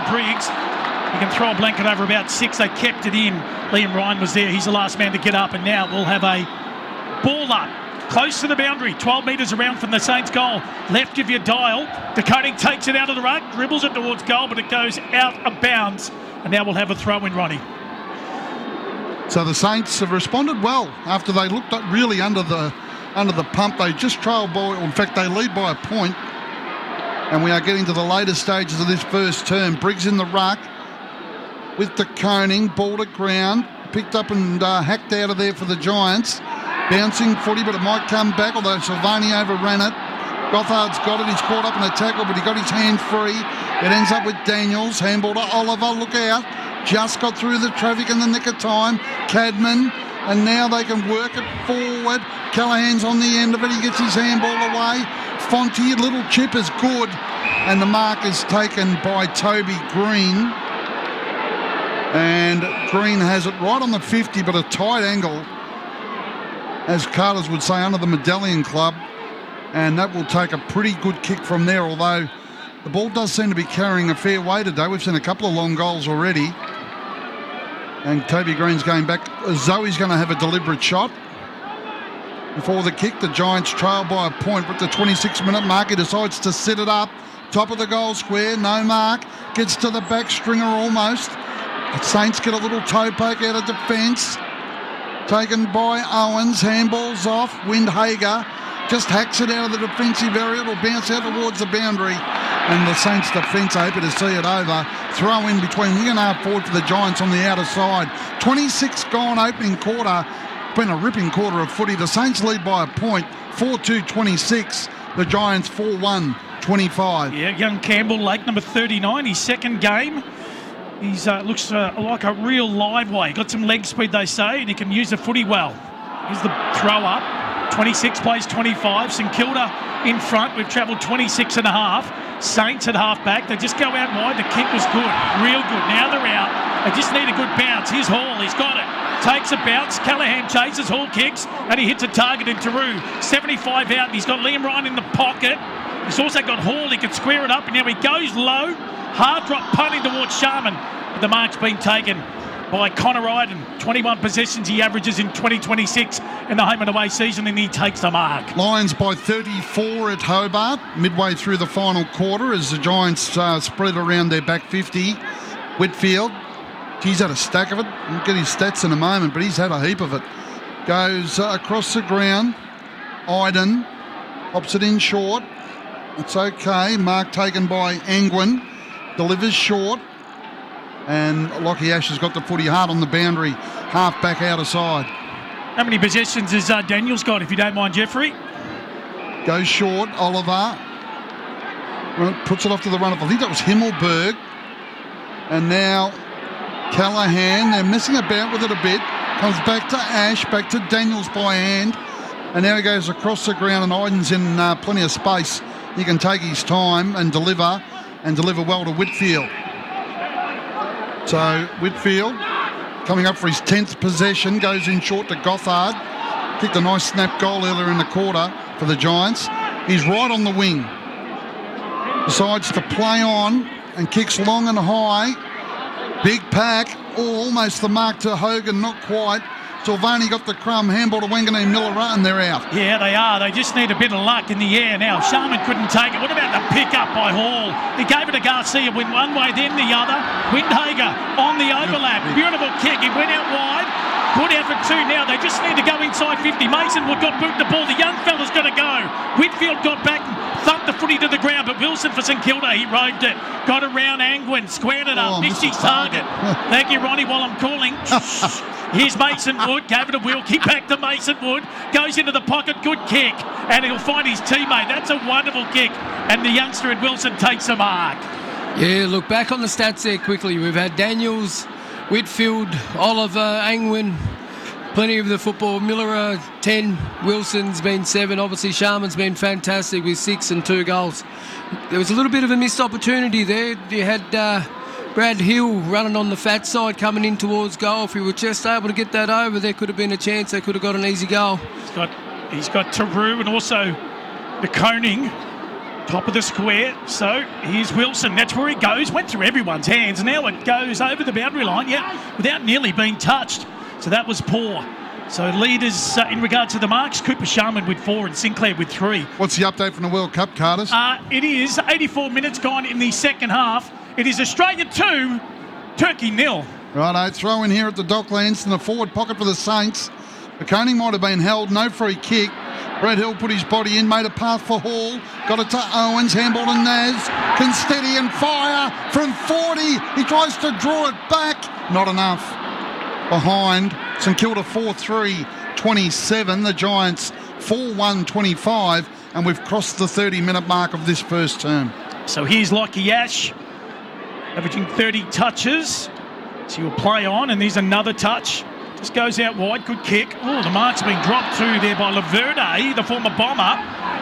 Briggs. You can throw a blanket over about 6. They kept it in. Liam Ryan was there. He's the last man to get up, and now we'll have a ball up close to the boundary, 12 metres around from the Saints goal. Left of your dial. De Koning takes it out of the ruck, dribbles it towards goal, but it goes out of bounds. And now we'll have a throw in, Ronnie. So the Saints have responded well after they looked up really under the pump. They just trailed by, in fact, they lead by a point. And we are getting to the later stages of this first term. Briggs in the ruck with De Koning, ball to ground, picked up and hacked out of there for the Giants. Bouncing footy, but it might come back, although Silvani overran it. Gothard's got it. He's caught up in a tackle, but he got his hand free. It ends up with Daniels. Handball to Oliver. Look out. Just got through the traffic in the nick of time. Cadman. And now they can work it forward. Callahan's on the end of it. He gets his handball away. Fonte, little chip is good. And the mark is taken by Toby Green. And Green has it right on the 50, but a tight angle, as Carters would say, under the Medallion Club. And that will take a pretty good kick from there, although the ball does seem to be carrying a fair way today. We've seen a couple of long goals already. And Toby Green's going back. Zoe's going to have a deliberate shot before the kick. The Giants trail by a point, but the 26-minute mark, he decides to sit it up. Top of the goal square, no mark. Gets to the back stringer almost. The Saints get a little toe poke out of defence. Taken by Owens. Handball's off. Windhager just hacks it out of the defensive area. It'll bounce out towards the boundary. And the Saints defence are happy to see it over. Throw in between wing and half forward for the Giants on the outer side. 26 gone opening quarter. Been a ripping quarter of footy. The Saints lead by a point. 4-2-26. The Giants 4-1-25. Yeah, young Campbell, late number 39, his second game. He's looks like a real live weight. Got some leg speed, they say, and he can use the footy well. Here's the throw up. 26 plays 25. St Kilda in front. We've travelled 26 and a half. Saints at half back. They just go out wide. The kick was good. Real good. Now they're out. They just need a good bounce. Here's Hall. He's got it. Takes a bounce. Callahan chases. Hall kicks. And he hits a target in Taru. 75 out. And he's got Liam Ryan in the pocket. He's also got Hall. He can square it up. And now he goes low. Hard drop punting towards Sharman. But the mark's been taken by Connor Iden. 21 possessions he averages in 2026 in the home and away season, and he takes the mark. Lions by 34 at Hobart, midway through the final quarter as the Giants spread around their back 50. Whitfield, he's had a stack of it. We'll get his stats in a moment, but he's had a heap of it. Goes across the ground. Iden pops it in short. It's okay. Mark taken by Angwin. Delivers short. And Lockie Ash has got the footy hard on the boundary, half back outer side. How many possessions has Daniels got, if you don't mind, Jeffrey? Goes short, Oliver. Puts it off to the run-up. I think that was Himmelberg. And now Callahan. They're messing about with it a bit. Comes back to Ash, back to Daniels by hand. And now he goes across the ground, and Iden's in plenty of space. He can take his time and deliver well to Whitfield. So Whitfield, coming up for his 10th possession, goes in short to Gothard. Kicked a nice snap goal earlier in the quarter for the Giants. He's right on the wing. Decides to play on and kicks long and high. Big pack. Oh, almost the mark to Hogan, not quite. Silvani got the crumb, handball to Wanganeen Miller, and they're out. Yeah, they are. They just need a bit of luck in the air now. Sharman couldn't take it. What about the pick up by Hall? He gave it to Garcia, went one way, then the other. Windhager on the overlap. Beautiful kick. He went out wide. Good out for two now. They just need to go inside 50. Masonwood got boot the ball. The young fella's got to go. Whitfield got back and thumped the footy to the ground, but Wilson for St Kilda, he roved it. Got around Angwin, squared it up, missed his target. Thank you, Ronnie, while I'm calling. Here's Mason Wood, gave it a Wilkie, back to Mason Wood, goes into the pocket, good kick, and he'll find his teammate. That's a wonderful kick, and the youngster at Wilson takes a mark. Yeah, look, back on the stats there quickly. We've had Daniels, Whitfield, Oliver, Angwin, plenty of the football. Miller 10, Wilson's been 7. Obviously, Sharman's been fantastic with 6 and 2 goals. There was a little bit of a missed opportunity there. You had Brad Hill running on the fat side coming in towards goal. If he were just able to get that over, there could have been a chance they could have got an easy goal. He's got Taru and also De Koning Top of the square. So here's Wilson. That's where it goes. Went through everyone's hands. Now it goes over the boundary line, without nearly being touched. So that was poor. So leaders in regard to the marks, Cooper Sharman with 4 and Sinclair with 3. What's the update from the World Cup, Carters? It is 84 minutes gone in the second half. It is Australia 2, Turkey 0. Righto, throw in here at the Docklands in the forward pocket for the Saints. The coning might have been held, no free kick. Brad Hill put his body in, made a path for Hall. Got it to Owens, handball to Naz. Can steady and fire from 40. He tries to draw it back. Not enough. Behind, St Kilda 4-3-27. The Giants 4-1-25. And we've crossed the 30-minute mark of this first term. So here's Lockie Ash, averaging 30 touches. So he'll play on, and there's another touch. Just goes out wide, good kick. Oh, the mark's been dropped too there by Laverde, the former Bomber.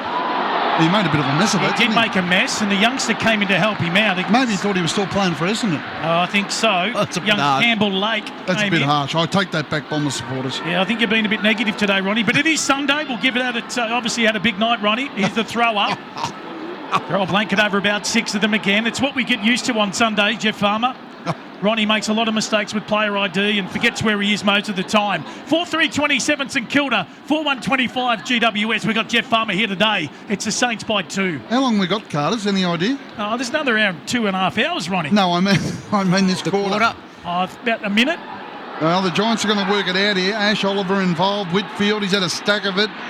He made a bit of a mess of it. He did make a mess, and the youngster came in to help him out. Maybe he thought he was still playing for Essendon. I think so. That's a bit Young harsh. Campbell Lake. That's a bit harsh. I take that back, Bomber supporters. Yeah, I think you've been a bit negative today, Ronnie. But it is Sunday. We'll give it out. It obviously had a big night, Ronnie. Here's the throw up. Throw a blanket over about 6 of them again. It's what we get used to on Sunday, Jeff Farmer. Ronnie makes a lot of mistakes with player ID and forgets where he is most of the time. 4-3-27 St Kilda, 4-1-25 GWS. We've got Jeff Farmer here today. It's the Saints by 2. How long we got, Carters? Any idea? Oh, there's another around 2.5 hours, Ronnie. No, I mean this quarter. About a minute. Well, the Giants are going to work it out here. Ash Oliver involved. Whitfield, he's had a stack of it.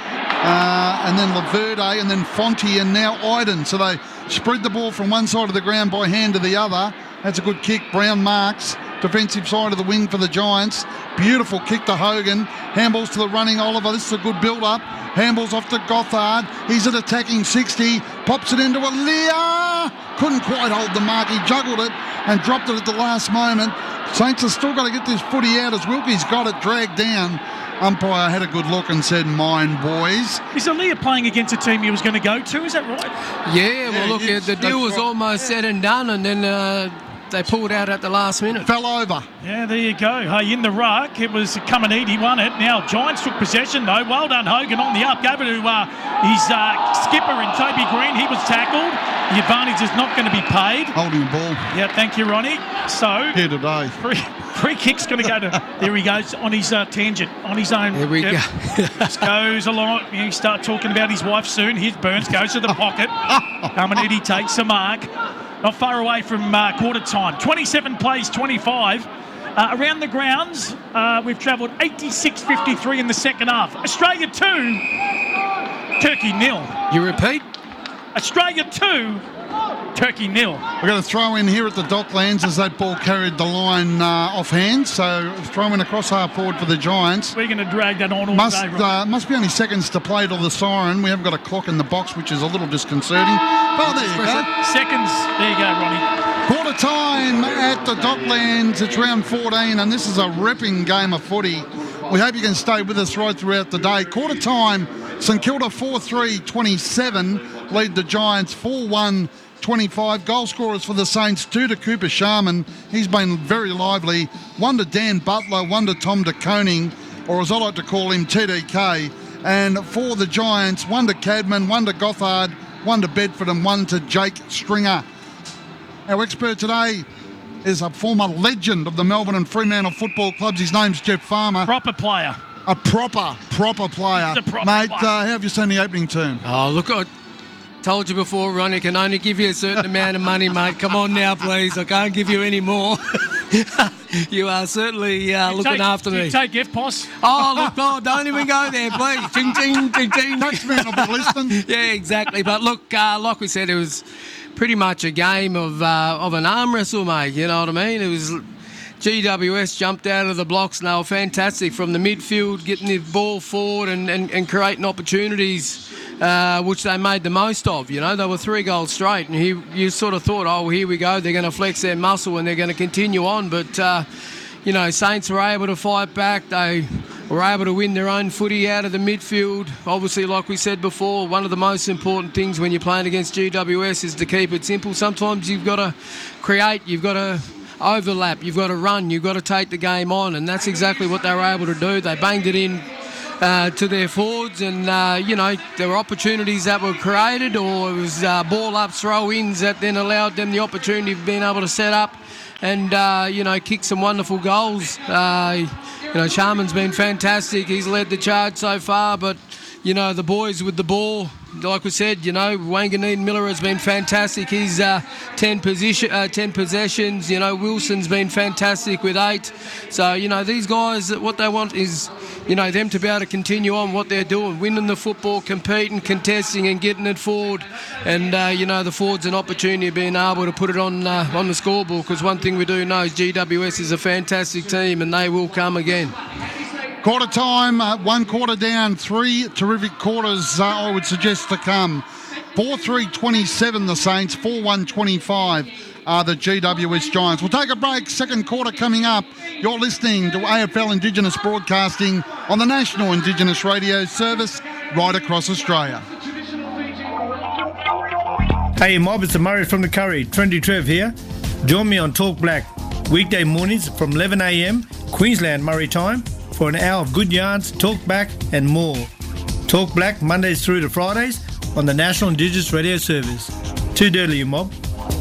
And then Laverde, and then Fonte, and now Iden. So they spread the ball from one side of the ground by hand to the other. That's a good kick. Brown marks. Defensive side of the wing for the Giants. Beautiful kick to Hogan. Handballs to the running Oliver. This is a good build-up. Handballs off to Gothard. He's at attacking 60. Pops it into Alia. Couldn't quite hold the mark. He juggled it and dropped it at the last moment. Saints have still got to get this footy out as Wilkie's got it dragged down. Umpire had a good look and said, "Mine, boys." Is Alia playing against a team he was going to go to? Is that right? Yeah, well, look, yes, the deal was right. almost said and done, and then they pulled out at the last minute. Fell over. Yeah, there you go. Hey, in the ruck, it was Cuminiti won it. Now Giants took possession though. Well done, Hogan on the up. Gave it to his skipper in Toby Green. He was tackled. The advantage is not going to be paid. Holding the ball. Yeah, thank you, Ronnie. So Here today. free kick's going to go to. There he goes on his tangent on his own. There we go. Just goes along. You start talking about his wife soon. Here's Burns goes to the pocket. Cuminiti takes the mark. Not far away from quarter time. 27 plays 25. Around the grounds, we've travelled 86.53 in the second half. Australia 2, Turkey 0. You repeat? Australia 2, Turkey 0. We're going to throw in here at the Docklands as that ball carried the line off hand. So throw in across half forward for the Giants. We're going to drag that on all day. Must be only seconds to play till the siren. We haven't got a clock in the box, which is a little disconcerting. Oh, there you go. Seconds. There you go, Ronnie. Quarter time at the Docklands. It's round 14, and this is a ripping game of footy. We hope you can stay with us right throughout the day. Quarter time, St Kilda 4-3-27 lead the Giants 4-1-25. Goal scorers for the Saints, 2 to Cooper Sharman. He's been very lively. 1 to Dan Butler, 1 to Tom de Koning, or as I like to call him, TDK. And for the Giants, 1 to Cadman, 1 to Gothard, 1 to Bedford, and 1 to Jake Stringer. Our expert today is a former legend of the Melbourne and Fremantle football clubs. His name's Jeff Farmer. Proper player. A proper player. He's a proper Mate, player. how have you seen the opening term? Oh, look, I told you before, Ronnie, can only give you a certain amount of money, mate. Come on now, please. I can't give you any more. You are certainly looking after me. Take FPOS. Oh, look, no, don't even go there, please. Ching, ching, ching, ching. Next man will be listening. Yeah, exactly. But look, like we said, it was pretty much a game of an arm wrestle, mate. You know what I mean? It was GWS jumped out of the blocks and they were fantastic from the midfield, getting the ball forward and creating opportunities, which they made the most of. You know, they were 3 goals straight, and you sort of thought, oh, here we go, they're going to flex their muscle and they're going to continue on. But, you know, Saints were able to fight back. They were able to win their own footy out of the midfield. Obviously, like we said before, one of the most important things when you're playing against GWS is to keep it simple. Sometimes you've got to create, you've got to overlap, you've got to run, you've got to take the game on, and that's exactly what they were able to do. They banged it in to their forwards, and there were opportunities that were created, or it was ball up throw-ins that then allowed them the opportunity of being able to set up and kick some wonderful goals. Sharman's been fantastic. He's led the charge so far, but the boys with the ball, like we said, Wanganeen Miller has been fantastic. He's 10 possessions. Wilson's been fantastic with 8. So, these guys, what they want is, them to be able to continue on what they're doing, winning the football, competing, contesting and getting it forward. And, the forwards an opportunity of being able to put it on the scoreboard, because one thing we do know is GWS is a fantastic team and they will come again. Quarter time, 1 quarter down, 3 terrific quarters, I would suggest to come. 4-3-27 the Saints, 4-1-25 are the GWS Giants. We'll take a break, second quarter coming up. You're listening to AFL Indigenous Broadcasting on the National Indigenous Radio Service right across Australia. Hey mob, it's Murray from the Curry, Trendy Trev here. Join me on Talk Black, weekday mornings from 11 a.m, Queensland Murray time, for an hour of good yarns, talk back and more. Talk Black Mondays through to Fridays on the National Indigenous Radio Service. Too dirty, you mob.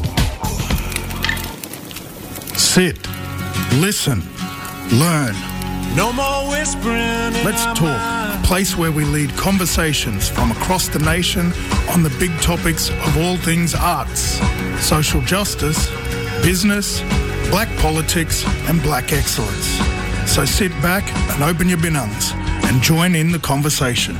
Sit, listen, learn. No more whispering. Let's talk, a place where we lead conversations from across the nation on the big topics of all things arts, social justice, business, black politics and black excellence. So sit back and open your binungs and join in the conversation.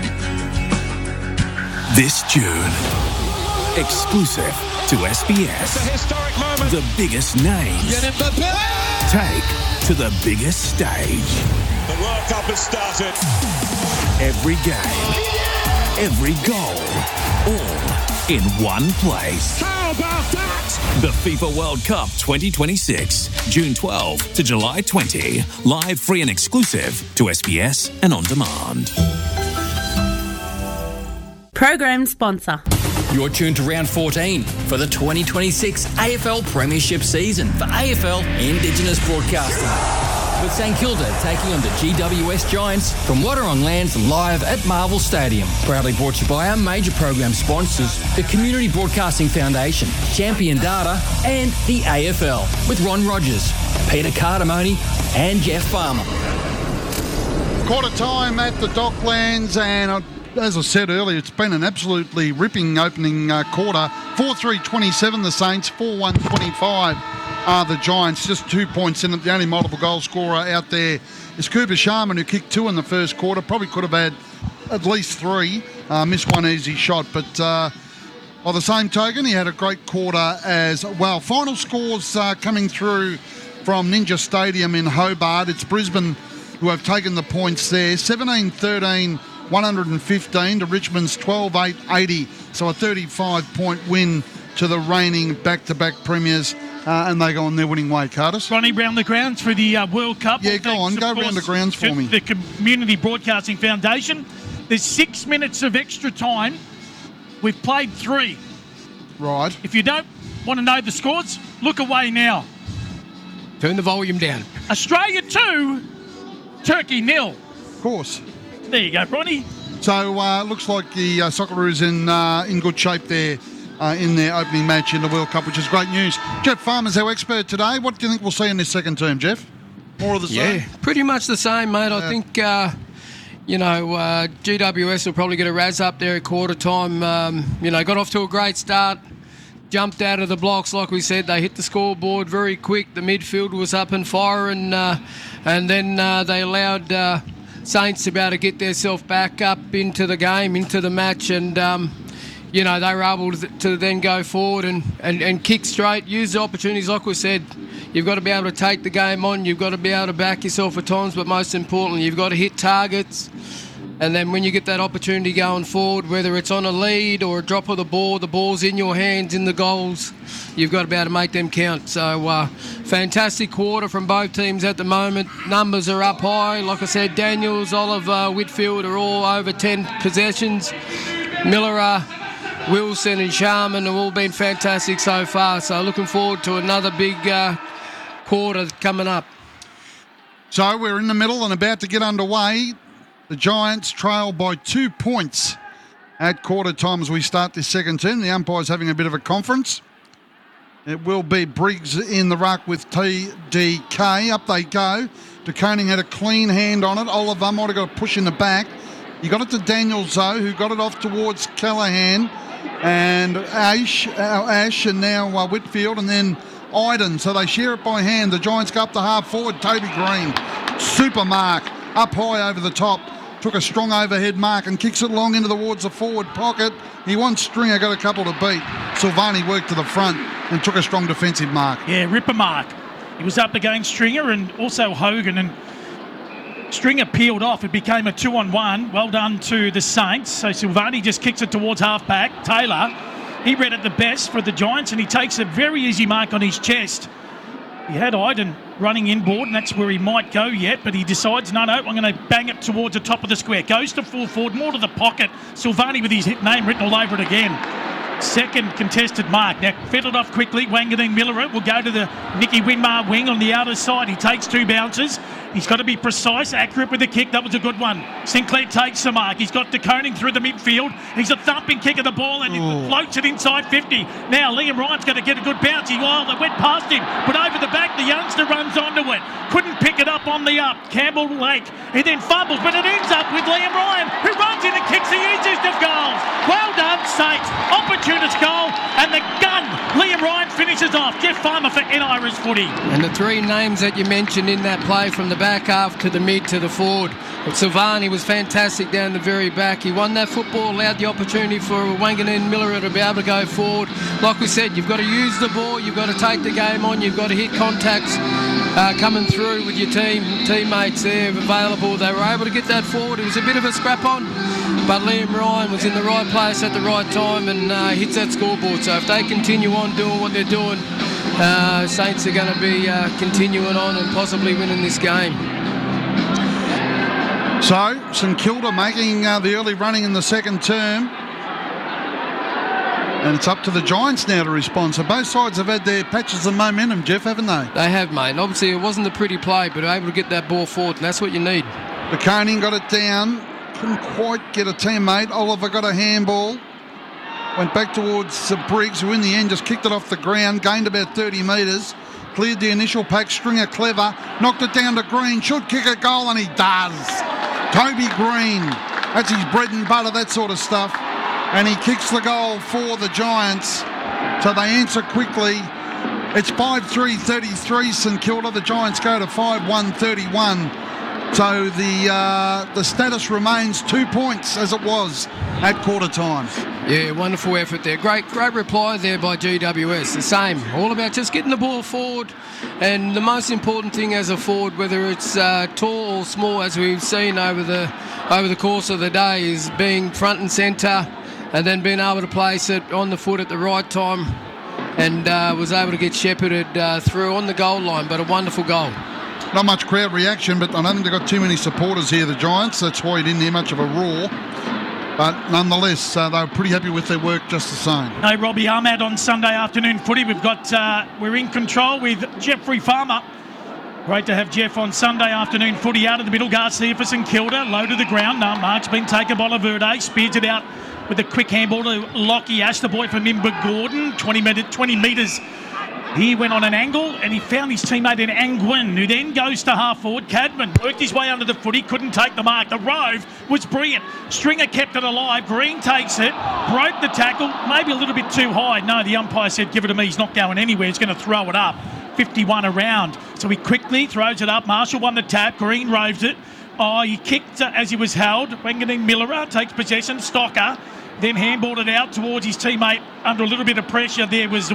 This June, exclusive to SBS. It's a historic moment. The biggest names take to the biggest stage. The World Cup has started. Every game, every goal, all in one place. How about that? The FIFA World Cup 2026, June 12 to July 20. Live, free and exclusive to SBS and on demand. Program sponsor. You're tuned to round 14 for the 2026 AFL Premiership season for AFL Indigenous Broadcasting. With St Kilda taking on the GWS Giants from Water on Lands live at Marvel Stadium. Proudly brought to you by our major program sponsors, the Community Broadcasting Foundation, Champion Data and the AFL. With Ron Rogers, Peter Cardamone and Jeff Farmer. Quarter time at the Docklands, and as I said earlier, it's been an absolutely ripping opening quarter. 4-3-27 the Saints, 4-1-25 are the Giants. Just 2 points in it. The only multiple goal scorer out there is Cooper Sharman, who kicked 2 in the first quarter. Probably could have had at least 3. Missed one easy shot. But by the same token, he had a great quarter as well. Final scores coming through from Ninja Stadium in Hobart. It's Brisbane who have taken the points there. 17-13. 115 to Richmond's 12-8-80. So a 35-point win to the reigning back-to-back premiers, and they go on their winning way. Curtis? Ronnie, round the grounds for the World Cup. Yeah, go on. Go round the grounds for me. The Community Broadcasting Foundation. There's 6 minutes of extra time. We've played 3. Right. If you don't want to know the scores, look away now. Turn the volume down. Australia 2, Turkey 0. Of course. There you go, Ronnie. So looks like the Socceroos in good shape there in their opening match in the World Cup, which is great news. Jeff Farmer's our expert today. What do you think we'll see in this second term, Jeff? More of the same? Yeah, pretty much the same, mate. I think, GWS will probably get a razz up there at quarter time. Got off to a great start. Jumped out of the blocks, like we said. They hit the scoreboard very quick. The midfield was up and firing, and then they allowed Saints to be able to get themselves back up into the game, into the match, and they were able to then go forward and kick straight, use the opportunities. Like we said, you've got to be able to take the game on, you've got to be able to back yourself at times, but most importantly, you've got to hit targets. And then when you get that opportunity going forward, whether it's on a lead or a drop of the ball's in your hands, in the goals, you've got to be able to make them count. So fantastic quarter from both teams at the moment. Numbers are up high. Like I said, Daniels, Oliver, Whitfield are all over 10 possessions. Miller, Wilson and Sharman have all been fantastic so far. So looking forward to another big quarter coming up. So we're in the middle and about to get underway. The Giants trail by 2 points at quarter time as we start this second term. The umpire's having a bit of a conference. It will be Briggs in the ruck with TDK. Up they go. De Koning had a clean hand on it. Oliver might have got a push in the back. He got it to Daniels, though, who got it off towards Callahan and Ash and now Whitfield and then Iden. So they share it by hand. The Giants go up to half forward. Toby Green, super mark, up high over the top. Took a strong overhead mark and kicks it long into towards the forward pocket. He won Stringer, got a couple to beat. Silvani worked to the front and took a strong defensive mark. Yeah, ripper mark. He was up against Stringer and also Hogan, and Stringer peeled off. It became a 2-on-1. Well done to the Saints. So Silvani just kicks it towards half-back. Taylor, he read it the best for the Giants, and he takes a very easy mark on his chest. He had Iden running inboard, and that's where he might go yet, but he decides, no, I'm going to bang it towards the top of the square. Goes to full forward, more to the pocket. Silvani with his name written all over it again. Second contested mark. Now, fed it off quickly. Wanganeen Miller will go to the Nicky Winmar wing on the outer side. He takes 2 bounces. He's got to be precise, accurate with the kick. That was a good one. Sinclair takes the mark. He's got De Koning through the midfield. He's a thumping kick of the ball and he floats it inside 50. Now, Liam Ryan's going to get a good bounce. It went past him, but over the back, the youngster runs onto it. Couldn't pick it up on the up. Campbell Lake. He then fumbles, but it ends up with Liam Ryan, who runs in and kicks the easiest of goals. Well done, Saints. Opportunist goal, and the gun. Liam Ryan finishes off. Jeff Farmer for NIRS Footy. And the 3 names that you mentioned in that play from the back half to the mid to the forward. But Silvani was fantastic down the very back. He won that football, allowed the opportunity for Wanganeen Miller to be able to go forward. Like we said, you've got to use the ball, you've got to take the game on, you've got to hit contacts coming through with your teammates there available. They were able to get that forward. It was a bit of a scrap on, but Liam Ryan was in the right place at the right time and hits that scoreboard. So if they continue on doing what they're doing, Saints are going to be continuing on and possibly winning this game. So, St Kilda making the early running in the second term. And it's up to the Giants now to respond. So both sides have had their patches of momentum, Jeff, haven't they? They have, mate. And obviously, it wasn't a pretty play, but able to get that ball forward, and that's what you need. De Koning got it down. Couldn't quite get a teammate. Oliver got a handball. Went back towards Briggs, who in the end just kicked it off the ground. Gained about 30 metres. Cleared the initial pack. Stringer clever. Knocked it down to Green. Should kick a goal, and he does. Toby Green. That's his bread and butter, that sort of stuff. And he kicks the goal for the Giants. So they answer quickly. It's 5-3-33 St Kilda. The Giants go to 5-1-31. So the status remains 2 points as it was at quarter time. Yeah, wonderful effort there. Great reply there by GWS. The same. All about just getting the ball forward. And the most important thing as a forward, whether it's tall or small, as we've seen over the course of the day, is being front and centre and then being able to place it on the foot at the right time, and was able to get shepherded through on the goal line. But a wonderful goal. Not much crowd reaction, but I don't think they've got too many supporters here, the Giants. That's why you didn't hear much of a roar. But nonetheless, they were pretty happy with their work just the same. Hey, Robbie Ahmad on Sunday afternoon footy. We're in control with Jeffrey Farmer. Great to have Jeff on Sunday afternoon footy. Out of the middle, Garcia for St Kilda. Low to the ground. No, Mark's been taken by Laverde. Spears it out with a quick handball to Lockie Ash, the boy from Imber Gordon. 20 metres. He went on an angle and he found his teammate in Angwin, who then goes to half forward. Cadman worked his way under the footy, couldn't take the mark. The rove was brilliant. Stringer kept it alive. Green takes it, broke the tackle, maybe a little bit too high. No, the umpire said, give it to me. He's not going anywhere. He's going to throw it up. 51 around. So he quickly throws it up. Marshall won the tap. Green roved it. He kicked as he was held. Wanganeen Miller takes possession. Stocker then handballed it out towards his teammate under a little bit of pressure. There was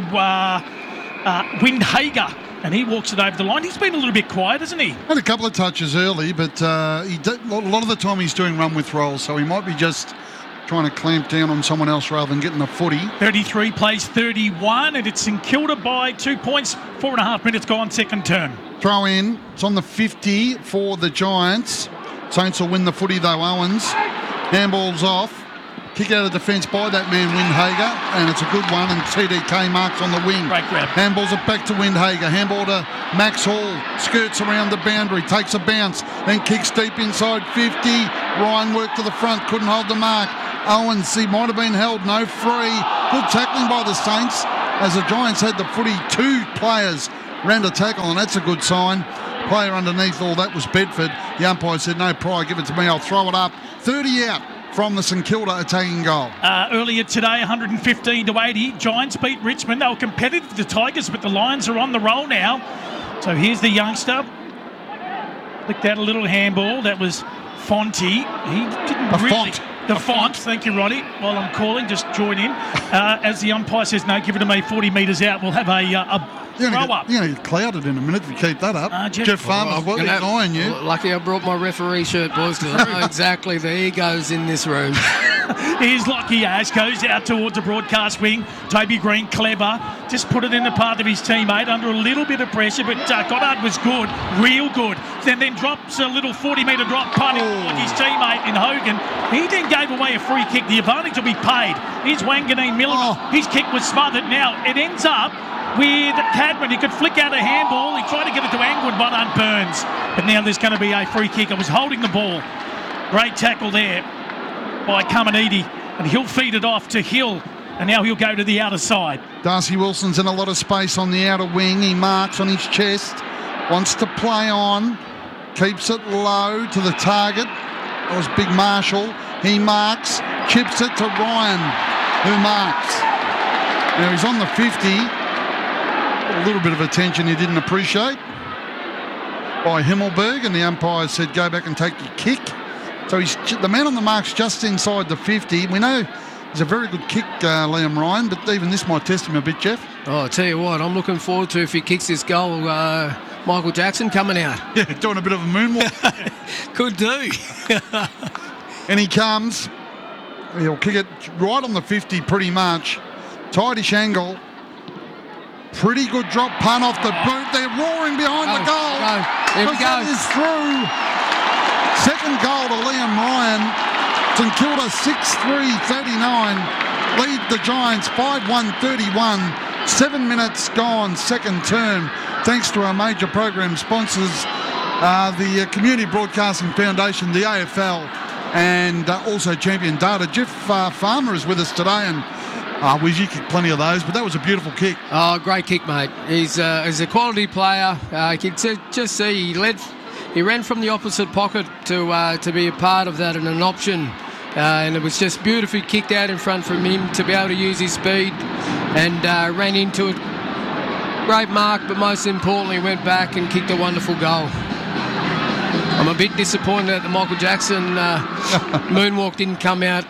Windhager, and he walks it over the line. He's been a little bit quiet, hasn't he? Had a couple of touches early, but a lot of the time he's doing run with rolls, so he might be just trying to clamp down on someone else rather than getting the footy. 33 plays 31, and it's St Kilda by 2 points. 4.5 minutes gone, second term. Throw in. It's on the 50 for the Giants. Saints will win the footy though. Owens handballs off. Kick out of defence by that man, Windhager, and it's a good one, and TDK marks on the wing. Great grab. Handballs it back to Windhager. Handball to Max Hall. Skirts around the boundary, takes a bounce, then kicks deep inside 50. Ryan worked to the front, couldn't hold the mark. Owens, he might have been held, no free. Good tackling by the Saints as the Giants had the footy. 2 players ran to tackle, and that's a good sign. Player underneath all that was Bedford. The umpire said, no, Pryor, give it to me, I'll throw it up. 30 out from the St Kilda attacking goal. Earlier today, 115-80. Giants beat Richmond. They were competitive, the Tigers, but the Lions are on the roll now. So here's the youngster. Looked at a little handball. That was Fonte. He didn't Font. The font. Thank you, Ronnie. While I'm calling, just join in. As the umpire says, no, give it to me 40 metres out. We'll have a throw up. You're going to get clouded in a minute if you keep that up. Jeff Farmer's well ignoring you. Lucky I brought my referee shirt, boys, because I know exactly the egos in this room. Here's Lockie Ash, goes out towards the broadcast wing. Toby Green, clever. Just put it in the path of his teammate under a little bit of pressure, but Goddard was good, real good. Then drops a little 40-metre drop punt towards his teammate in Hogan. He then gave away a free kick. The advantage will be paid. Here's Wanganeen Miller. His kick was smothered. Now, it ends up with Cadman. He could flick out a handball. He tried to get it to Angwood, but on Burns. But now there's going to be a free kick. I was holding the ball. Great tackle there by Kamanidi, and he'll feed it off to Hill, and now he'll go to the outer side. Darcy Wilson's in a lot of space on the outer wing. He marks on his chest, wants to play on, keeps it low to the target. That was Big Marshall. He marks, chips it to Ryan, who marks. Now he's on the 50. A little bit of attention he didn't appreciate by Himmelberg, and the umpire said, go back and take your kick. So he's the man on the mark's just inside the 50. We know he's a very good kick, Liam Ryan, but even this might test him a bit, Jeff. Oh, I'll tell you what, I'm looking forward to if he kicks this goal, Michael Jackson coming out. Yeah, doing a bit of a moonwalk. Could do. And he comes. He'll kick it right on the 50 pretty much. Tightish angle. Pretty good drop punt off the boot. They're roaring behind the goal. There we go. That is through. Second goal to Liam Ryan. St Kilda 6-3-39. Lead the Giants 5-1-31. 7 minutes gone, second term. Thanks to our major program sponsors, the Community Broadcasting Foundation, the AFL, and also Champion Data. Jeff Farmer is with us today, and Wizzy kicked plenty of those, but that was a beautiful kick. Oh, great kick, mate. He's a quality player. You can just see he ran from the opposite pocket to be a part of that and an option. And it was just beautifully kicked out in front from him to be able to use his speed and ran into it. Great mark, but most importantly went back and kicked a wonderful goal. I'm a bit disappointed that the Michael Jackson moonwalk didn't come out.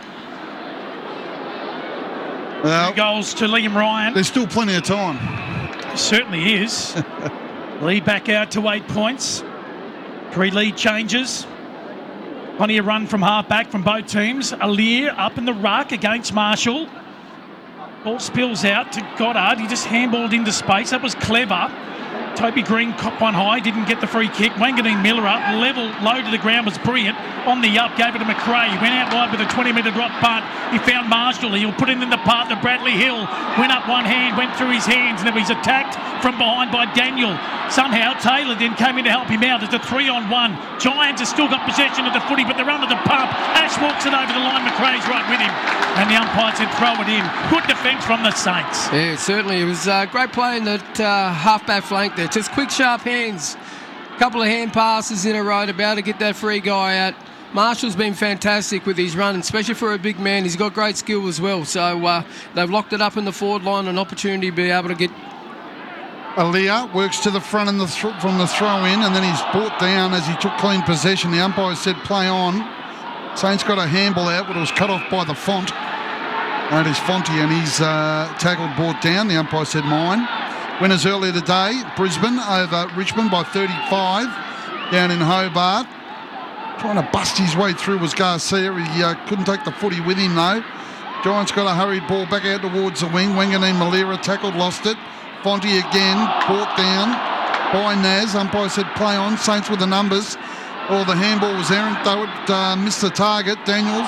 Well, goals to Liam Ryan. There's still plenty of time. Certainly is. Lead back out to 8 points. 3 lead changes. Plenty of run from half-back from both teams. Alir up in the ruck against Marshall. Ball spills out to Goddard. He just handballed into space. That was clever. Toby Green copped one high, didn't get the free kick. Wanganeen Miller up, level, low to the ground, was brilliant. On the up, gave it to McRae. He went out wide with a 20-metre drop punt. He found Marshall. He'll put it in the path of Bradley Hill. Went up one hand, went through his hands, and then he's attacked from behind by Daniel. Somehow Taylor then came in to help him out. It's a 3-on-1. Giants have still got possession of the footy, but they're under the pump. Ash walks it over the line. McRae's right with him. And the umpire said throw it in. Good defence from the Saints. Yeah, certainly. It was a great play in that half-back flank there. Just quick, sharp hands. Couple of hand passes in a row, about to get that free guy out. Marshall's been fantastic with his run, especially for a big man. He's got great skill as well. So they've locked it up in the forward line, an opportunity to be able to get... Alia works to the front from the throw-in, and then he's brought down as he took clean possession. The umpire said play on. Saints got a handball out, but it was cut off by the Font. That is Fonte, and he's tackled, brought down. The umpire said mine. Winners earlier today, Brisbane over Richmond by 35 down in Hobart. Trying to bust his way through was Garcia. He couldn't take the footy with him, though. Giants got a hurried ball back out towards the wing. Wanganeen Malira tackled, lost it. Fonte again, brought down by Naz. Umpire said play on. Saints with the numbers. Oh, the handball was errant, though it missed the target. Daniels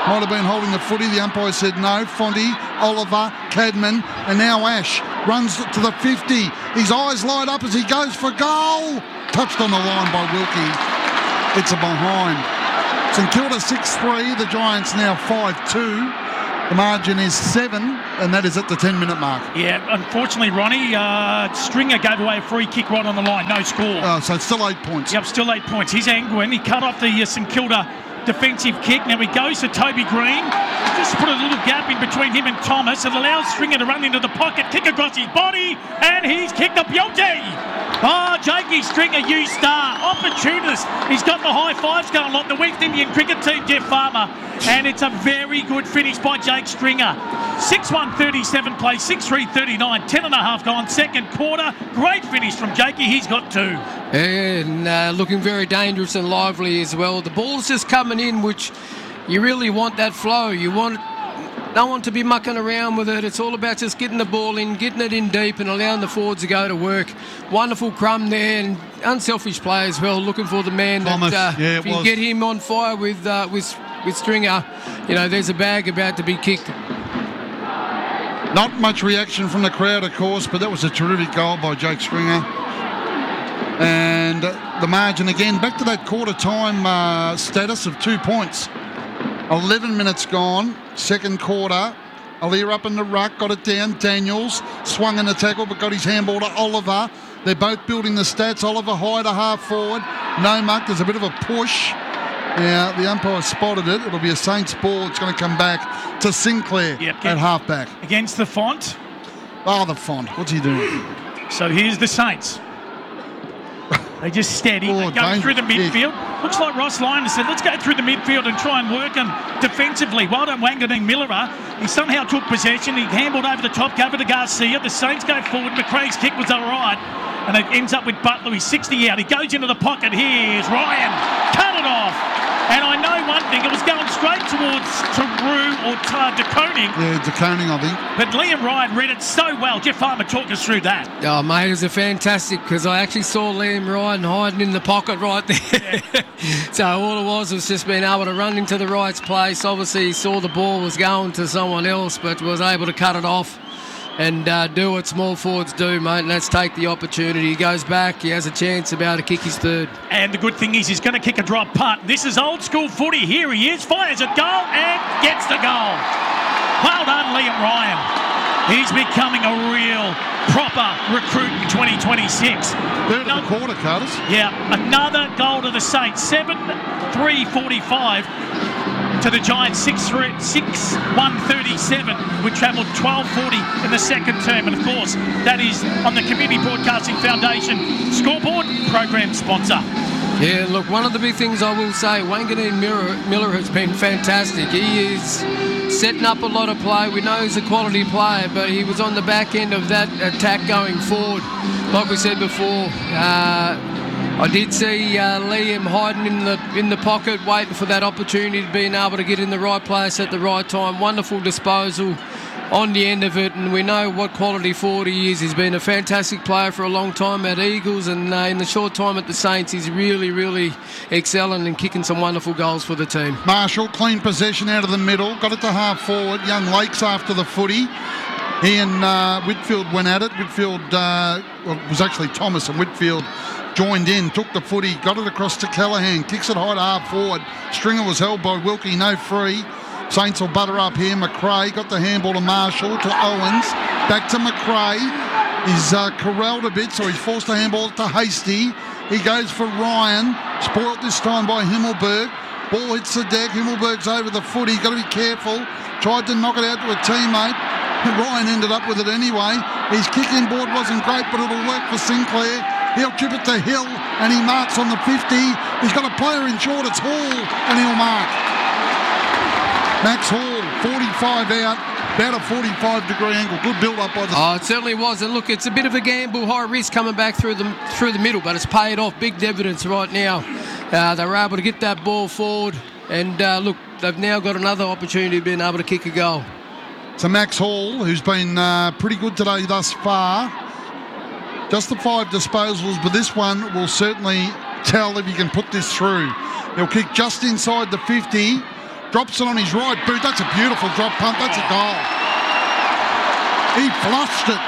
Might have been holding the footy. The umpire said no. Fonte, Oliver, Cadman, and now Ash runs to the 50. His eyes light up as he goes for goal. Touched on the line by Wilkie. It's a behind. St Kilda 6-3. The Giants now 5-2. The margin is 7, and that is at the 10-minute mark. Yeah, unfortunately, Ronnie, Stringer gave away a free kick right on the line. No score. So it's still 8 points. Yep, still 8 points. Here's Angwin. He cut off the St Kilda defensive kick. Now he goes to Toby Green. Just put a little gap in between him and Thomas. It allows Stringer to run into the pocket, kick across his body, and he's kicked up Yogi. Oh, Jakey Stringer, U-star, opportunist. He's got the high fives going like the West Indian cricket team, Jeff Farmer. And it's a very good finish by Jake Stringer. 6-1-37 play, 6-3-39, 10 and a half gone, second quarter. Great finish from Jakey. He's got 2. And looking very dangerous and lively as well. The ball's just coming in, which you really want that flow. You want no one to be mucking around with it. It's all about just getting the ball in, getting it in deep and allowing the forwards to go to work. Wonderful crumb there, and unselfish play as well, looking for the man. Thomas, that, if you get him on fire with Stringer, there's a bag about to be kicked. Not much reaction from the crowd, of course, but that was a terrific goal by Jake Stringer. And the margin again, back to that quarter-time status of 2 points. 11 minutes gone, second quarter. Aliir up in the ruck, got it down. Daniels swung in the tackle, but got his handball to Oliver. They're both building the stats. Oliver high to half forward. No muck, there's a bit of a push. Now, the umpire spotted it. It'll be a Saints ball. It's going to come back to Sinclair at half-back. Against the Font. Oh, the Font. What's he doing? So here's the Saints. They just steady. They go through the midfield. Looks like Ross Lyon said, let's go through the midfield and try and work them defensively. Well done, Wanganeen Millera. He somehow took possession. He handled over the top, cover to Garcia. The Saints go forward. McRae's kick was all right. And it ends up with Butler. He's 60 out. He goes into the pocket. Here's Ryan. Cut it off. And I know one thing. It was going straight towards Taru or De Koning. Yeah, De Koning, I think. But Liam Ryan read it so well. Jeff Farmer, talk us through that. Oh, mate, it was a fantastic, because I actually saw Liam Ryan hiding in the pocket right there. Yeah. So all it was just being able to run into the right place. Obviously, he saw the ball was going to someone else, but was able to cut it off and do what small forwards do, mate, and that's take the opportunity. He goes back, he has a chance about to kick his third. And the good thing is he's going to kick a drop punt. This is old school footy. Here he is, fires at goal and gets the goal. Well done, Liam Ryan. He's becoming a real proper recruit in 2026. Third of the quarter, Curtis. Yeah, another goal to the Saints. 7-3-45 to the Giants, 6-1-37. We travelled 12:40 in the second term. And, of course, that is on the Community Broadcasting Foundation scoreboard program sponsor. Yeah, look, one of the big things I will say, Wanganeen Miller has been fantastic. He is setting up a lot of play. We know he's a quality player, but he was on the back end of that attack going forward. Like we said before, I did see Liam hiding in the pocket, waiting for that opportunity, being able to get in the right place at the right time. Wonderful disposal on the end of it, and we know what quality forward he is. He's been a fantastic player for a long time at Eagles, and in the short time at the Saints, he's really, really excelling and kicking some wonderful goals for the team. Marshall, clean possession out of the middle, got it to half forward. Young Lakes after the footy. He and Whitfield went at it. Whitfield, it was actually Thomas and Whitfield joined in, took the footy, got it across to Callaghan, kicks it high to half forward. Stringer was held by Wilkie, no free. Saints will butter up here. McRae got the handball to Marshall, to Owens, back to McRae. He's corralled a bit, so he's forced the handball to Hasty. He goes for Ryan, spoilt this time by Himmelberg. Ball hits the deck, Himmelberg's over the footy, got to be careful. Tried to knock it out to a teammate. Ryan ended up with it anyway. His kicking board wasn't great, but it'll work for Sinclair. He'll chip it to Hill, and he marks on the 50. He's got a player in short, it's Hall, and he'll mark. Max Hall, 45 out, about a 45-degree angle. Good build-up by the... Oh, it certainly was. And look, it's a bit of a gamble, high risk coming back through the middle, but it's paid off. Big dividends right now. They were able to get that ball forward, and look, they've now got another opportunity of being able to kick a goal. So Max Hall, who's been pretty good today thus far. Just the 5 disposals, but this one will certainly tell if he can put this through. He'll kick just inside the 50. drops it on his right boot. That's a beautiful drop punt. That's a goal. He flushed it.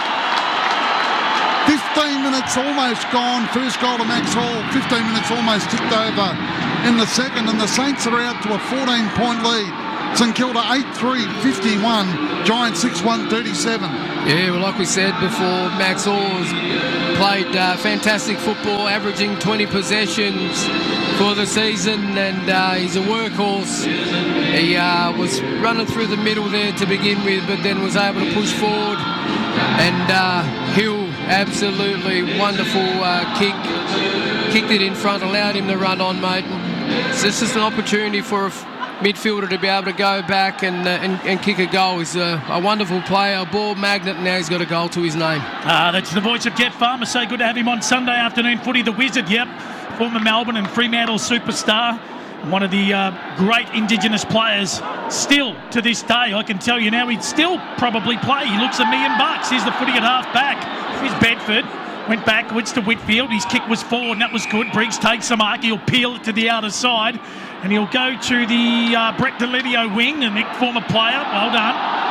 15 minutes almost gone. First goal to Max Hall. 15 minutes almost ticked over in the second, and the Saints are out to a 14-point lead. St Kilda 8-3, 51. Giants 6-1, 37. Yeah, well, like we said before, Max Hall has played fantastic football, averaging 20 possessions for the season, and he's a workhorse. He was running through the middle there to begin with, but then was able to push forward. And Hill, absolutely wonderful kick. Kicked it in front, allowed him to run on, mate. It's just an opportunity for a midfielder to be able to go back and kick a goal. He's a wonderful player, a ball magnet, and now he's got a goal to his name. That's the voice of Jeff Farmer. So good to have him on Sunday afternoon footy. The Wizard, yep, former Melbourne and Fremantle superstar. One of the great Indigenous players still to this day. I can tell you now he'd still probably play. He looks $1 million. Here's the footy at half back. Here's Bedford. Went backwards to Whitfield. His kick was forward, and that was good. Briggs takes the mark. He'll peel it to the outer side, and he'll go to the Brett Delidio wing, a Nick former player. Well done.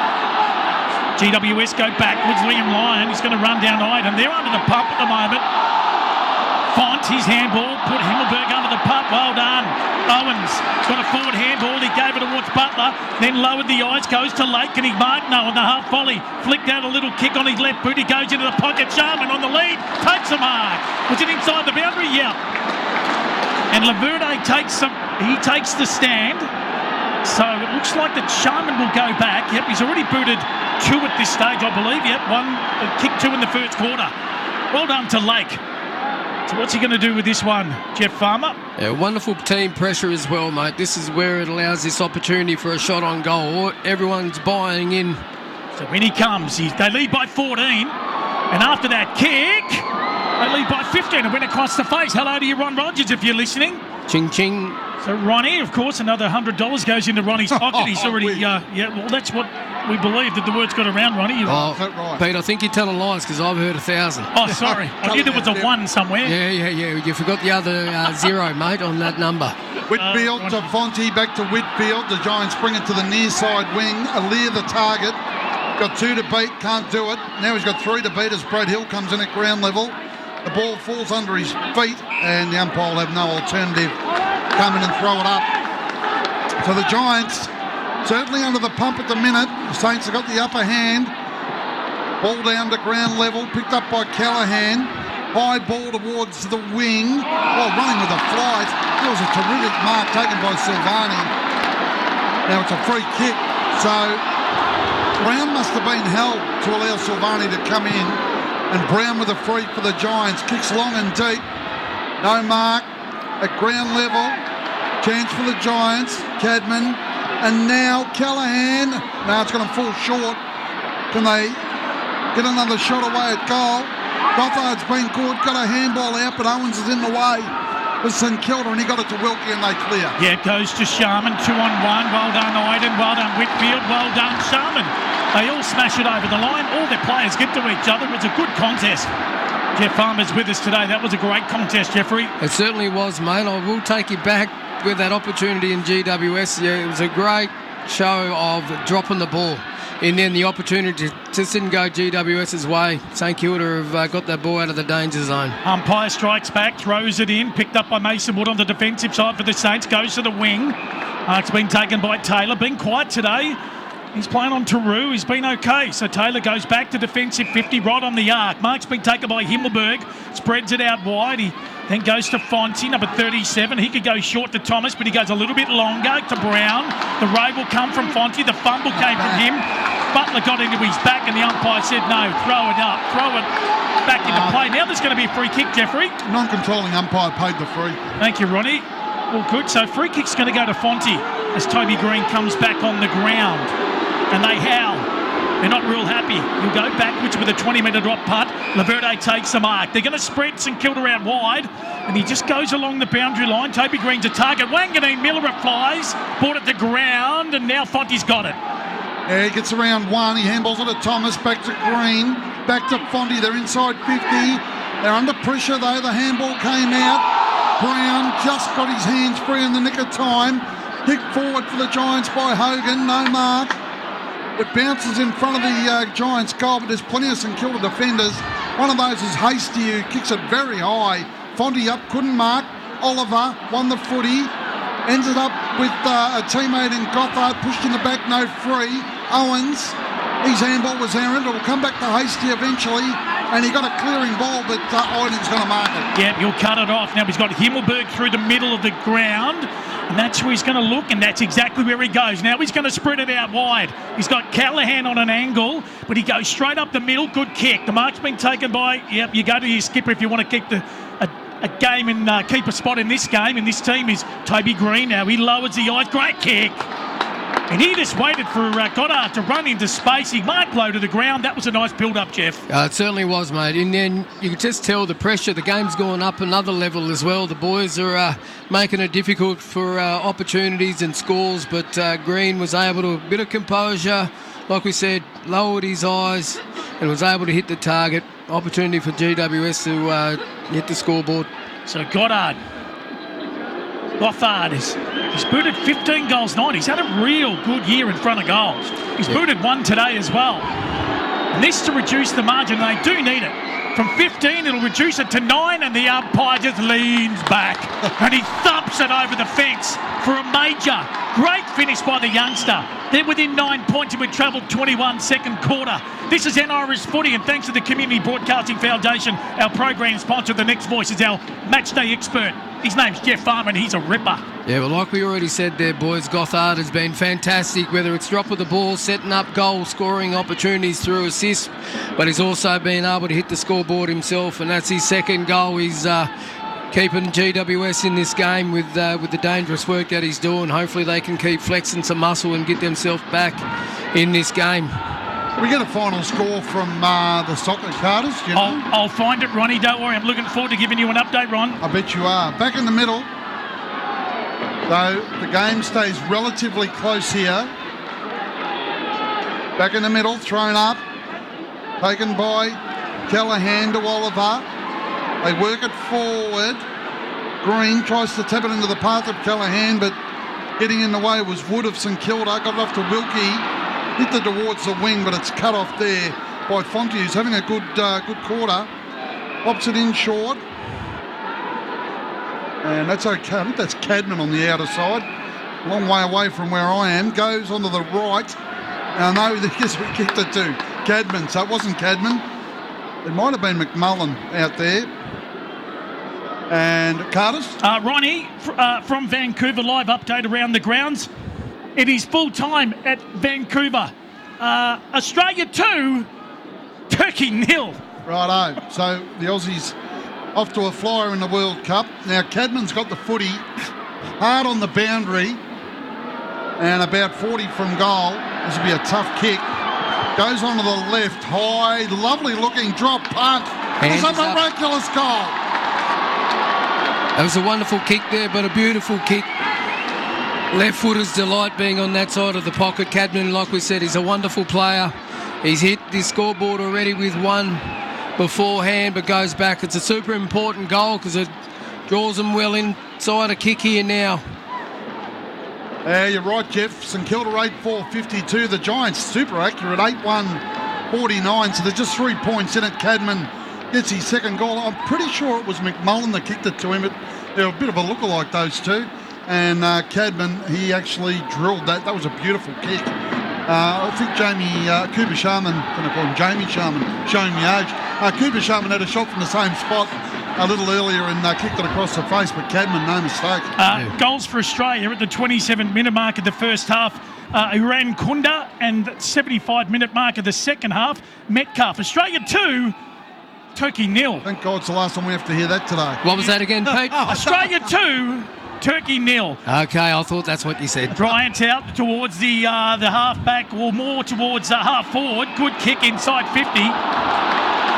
GWS go backwards. Liam Lyon, he's going to run down Iden. They're under the pump at the moment. Font, his handball, put Himmelberg under the pump. Well done. Owens got a forward handball. He gave it towards Butler, then lowered the eyes, goes to Lake, and he marked no on the half volley. Flicked out a little kick on his left boot. He goes into the pocket. Sharman on the lead, takes a mark. Was it inside the boundary? Yeah. And Laverde takes the stand. So it looks like that Sharman will go back. Yep, he's already booted 2 at this stage, I believe. Yep, kick 2 in the first quarter. Well done to Lake. So what's he going to do with this one, Jeff Farmer? Yeah, wonderful team pressure as well, mate. This is where it allows this opportunity for a shot on goal. Everyone's buying in. So when he comes, they lead by 14. And after that kick, they lead by 15 and went across the face. Hello to you, Ron Rogers, if you're listening. Ching, ching. So Ronnie, of course, another $100 goes into Ronnie's pocket. He's already, well, that's what we believe, that the word's got around, Ronnie. Right. Pete, I think you're telling lies because I've heard 1,000. Oh, sorry. I knew there was a 1 somewhere. Yeah. You forgot the other 0, mate, on that number. Whitfield to Fonte, back to Whitfield. The Giants bring it to the near side wing. Alir the target. Got 2 to beat, can't do it. Now he's got 3 to beat as Brad Hill comes in at ground level. The ball falls under his feet, and the umpire will have no alternative. Come in and throw it up. So the Giants certainly under the pump at the minute. The Saints have got the upper hand. Ball down to ground level, picked up by Callaghan. High ball towards the wing. Well, running with a flight. That was a terrific mark taken by Silvani. Now it's a free kick. So Brown must have been held to allow Silvani to come in. And Brown with a free for the Giants. Kicks long and deep. No mark at ground level. Chance for the Giants. Cadman. And now Callaghan. Now it's going to fall short. Can they get another shot away at goal? Gothard's been good. Got a handball out, but Owens is in the way for St Kilda, and he got it to Wilkie, and they clear. Yeah, it goes to Sharman. 2-on-1. Well done, Iden. Well done, Whitfield. Well done, Sharman. They all smash it over the line. All their players get to each other. It's a good contest. Jeff Farmer's with us today. That was a great contest, Jeffrey. It certainly was, mate. I will take you back with that opportunity in GWS. Yeah, it was a great show of dropping the ball. And then the opportunity just didn't go GWS's way. St Kilda have got that ball out of the danger zone. Umpire strikes back, throws it in, picked up by Mason Wood on the defensive side for the Saints, goes to the wing. It's been taken by Taylor. Been quiet today. He's playing on Taru. He's been okay. So Taylor goes back to defensive 50, right on the arc. Mark's been taken by Himmelberg. Spreads it out wide. He then goes to Fonte, number 37. He could go short to Thomas, but he goes a little bit longer to Brown. The raid will come from Fonte. The fumble came from him. Butler got into his back, and the umpire said no. Throw it up. Throw it back into play. Now there's going to be a free kick, Jeffrey. Non-controlling umpire paid the free. Thank you, Ronnie. Well, good. So free kick's going to go to Fonte as Toby Green comes back on the ground. And they howl. They're not real happy. He'll go backwards with a 20-metre drop putt. Laverde takes the mark. They're going to spread St Kilda out wide, and he just goes along the boundary line. Toby Green's a target. Wanganeen Miller flies, brought it to ground, and now Fonte's got it. Yeah, he gets around 1. He handballs it to Thomas, back to Green, back to Fonte. They're inside 50. They're under pressure, though. The handball came out. Brown just got his hands free in the nick of time. Kick forward for the Giants by Hogan. No mark. It bounces in front of the Giants goal, but there's plenty of St Kilda defenders. One of those is Hasty, who kicks it very high. Fonte up, couldn't mark. Oliver won the footy. Ended up with a teammate in Gothard, pushed in the back, no free. Owens, his handball was errant. It will come back to Hasty eventually, and he got a clearing ball, but Iding's going to mark it. Yep, he'll cut it off. Now he's got Himmelberg through the middle of the ground, and that's where he's going to look, and that's exactly where he goes. Now he's going to spread it out wide. He's got Callahan on an angle, but he goes straight up the middle. Good kick. The mark's been taken by, you go to your skipper if you want to kick a game and keep a spot in this game. And this team is Toby Green now. He lowers the eyes. Great kick. And he just waited for Goddard to run into space. He might blow to the ground. That was a nice build-up, Jeff. It certainly was, mate. And then you could just tell the pressure. The game's gone up another level as well. The boys are making it difficult for opportunities and scores, but Green was able to, a bit of composure, like we said, lowered his eyes and was able to hit the target. Opportunity for GWS to hit the scoreboard. So Gothard he's booted 15 goals, 9. He's had a real good year in front of goals. He's booted one today as well. And this to reduce the margin. They do need it. From 15, it'll reduce it to 9, and the umpire just leans back and he thumps it over the fence for a major. Great finish by the youngster. They're within 9 points and we've travelled 21 second quarter. This is NRS Footy, and thanks to the Community Broadcasting Foundation, our program sponsor. The next voice is our matchday expert. His name's Jeff Farmer, and he's a ripper. Yeah, well, like we already said there, boys, Gothard has been fantastic, whether it's drop of the ball, setting up goal, scoring opportunities through assists, but he's also been able to hit the scoreboard himself, and that's his second goal. He's keeping GWS in this game with the dangerous work that he's doing. Hopefully they can keep flexing some muscle and get themselves back in this game. We get a final score from the soccer Carters. I'll find it, Ronnie. Don't worry. I'm looking forward to giving you an update, Ron. I bet you are. Back in the middle, though, the game stays relatively close here. Back in the middle, thrown up, taken by Callahan to Oliver. They work it forward. Green tries to tap it into the path of Callahan, but getting in the way was Wood of St Kilda. Got it off to Wilkie. Hit it towards the wing, but it's cut off there by Fonte, who's having a good quarter. Pops it in short. And that's okay. I think that's Cadman on the outer side. A long way away from where I am. Goes onto the right. Now, no, yes, we kicked it to Cadman. So it wasn't Cadman. It might have been McMullen out there. And Carters? Ronnie, from Vancouver, live update around the grounds. It is full time at Vancouver. Australia 2, Turkey 0. Righto. So the Aussies off to a flyer in the World Cup. Now Cadman's got the footy hard on the boundary and about 40 from goal. This will be a tough kick. Goes onto the left, high, lovely looking drop punt. It's a miraculous goal. That was a wonderful kick there, but a beautiful kick. Left footer's delight being on that side of the pocket. Cadman, like we said, he's a wonderful player. He's hit the scoreboard already with one beforehand, but goes back. It's a super important goal because it draws them well inside a kick here now. You're right, Jeff. St Kilda 8-4-52. The Giants super accurate, 8-1-49. So there's just 3 points in it. Cadman gets his second goal. I'm pretty sure it was McMullen that kicked it to him. They're a bit of a lookalike, those two. And Cadman, he actually drilled that. That was a beautiful kick. I think Cooper Sharman, I'm going to call him Jamie Sharman, showing me age. Cooper Sharman had a shot from the same spot a little earlier and kicked it across the face, but Cadman, no mistake. Goals for Australia at the 27-minute mark of the first half. Iran Kunda, and 75-minute mark of the second half, Metcalf. Australia 2, Turkey 0. Thank God it's the last time we have to hear that today. What was that again, Pete? Australia 2, Turkey 0. Okay, I thought that's what you said. Bryant out towards the half-back, or more towards half-forward. Good kick inside 50.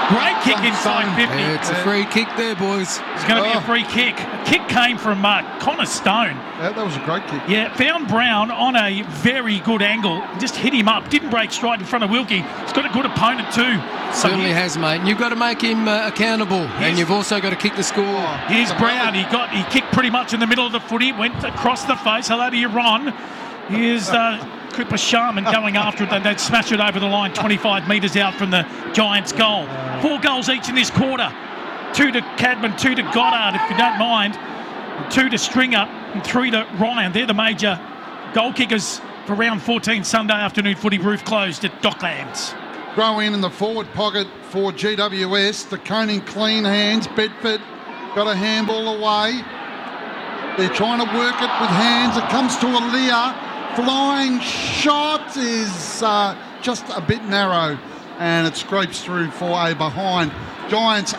Great kick inside 50. Yeah, it's a free kick there, boys. It's going to be a free kick. A kick came from Connor Stone. Yeah, that was a great kick. Yeah, found Brown on a very good angle. Just hit him up. Didn't break straight in front of Wilkie. He's got a good opponent too. Certainly has, mate. And you've got to make him accountable. And you've also got to kick the score. Here's Brown. He kicked pretty much in the middle of the footy. Went across the face. Hello to you, Ron. Here's Cooper Sharman going after it. They'd smash it over the line 25 metres out from the Giants' goal. 4 goals each in this quarter. 2 to Cadman, 2 to Goddard, if you don't mind. 2 to Stringer and 3 to Ryan. They're the major goal kickers for round 14 Sunday afternoon footy. Roof closed at Docklands. Throw in the forward pocket for GWS. The Koning clean hands. Bedford got a handball away. They're trying to work it with hands. It comes to Aaliyah. Flying shot is just a bit narrow, and it scrapes through for a behind. Giants